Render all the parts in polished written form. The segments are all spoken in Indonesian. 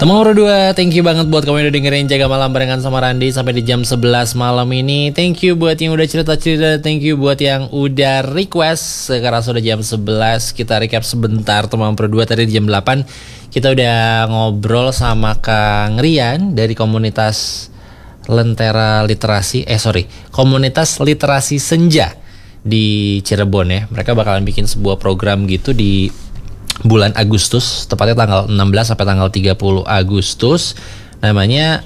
Teman Pro 2, thank you banget buat kamu yang udah dengerin Jaga Malam barengan sama Randi sampai di jam 11 malam ini. Thank you buat yang udah cerita-cerita, thank you buat yang udah request. Sekarang sudah jam 11, kita recap sebentar teman Pro 2. Tadi di jam 8 kita udah ngobrol sama Kang Rian dari komunitas komunitas literasi senja di Cirebon ya. Mereka bakalan bikin sebuah program gitu di bulan Agustus, tepatnya tanggal 16 sampai tanggal 30 Agustus. Namanya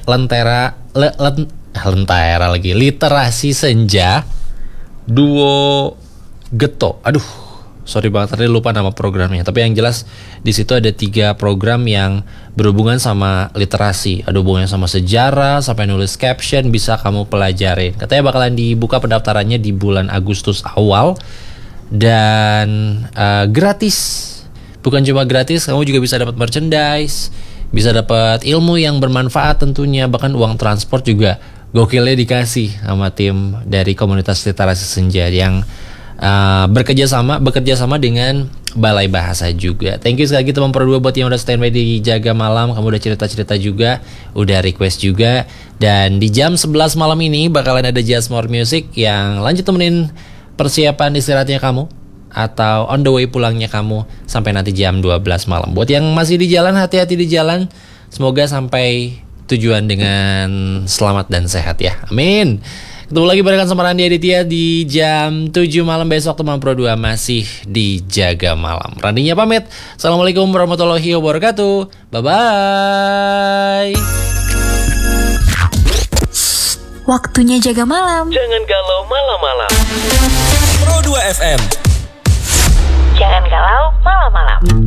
Literasi Senja Duo Geto. Aduh, sorry banget tadi lupa nama programnya. Tapi yang jelas di situ ada 3 program yang berhubungan sama literasi. Ada hubungannya sama sejarah, sampai nulis caption bisa kamu pelajarin. Katanya bakalan dibuka pendaftarannya di bulan Agustus awal dan gratis. Bukan cuma gratis, kamu juga bisa dapat merchandise, bisa dapat ilmu yang bermanfaat tentunya, bahkan uang transport juga gokilnya dikasih sama tim dari komunitas literasi senja yang bekerja sama dengan Balai Bahasa juga. Thank you sekali lagi teman Pro 2 buat yang udah standby di Jaga Malam. Kamu udah cerita-cerita juga, udah request juga. Dan di jam 11 malam ini bakalan ada Just More Music yang lanjut temenin persiapan istirahatnya kamu atau on the way pulangnya kamu sampai nanti jam 12 malam. Buat yang masih di jalan, hati-hati di jalan. Semoga sampai tujuan dengan selamat dan sehat ya. Amin. Ketemu lagi barengan sama Randi Aditya di jam 7 malam besok teman Pro 2 masih di Jaga Malam. Randinya pamit. Assalamualaikum warahmatullahi wabarakatuh. Bye-bye. Waktunya Jaga Malam. Jangan galau malam-malam. Pro 2 FM. Jangan galau malam-malam.